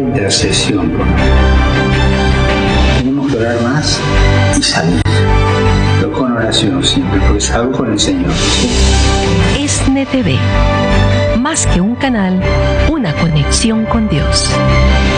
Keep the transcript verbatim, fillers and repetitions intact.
intercesión por nosotros. Tenemos que orar más y salir, pero con oración siempre, porque salgo con el Señor. ESNE T V, más que un canal, una conexión con Dios.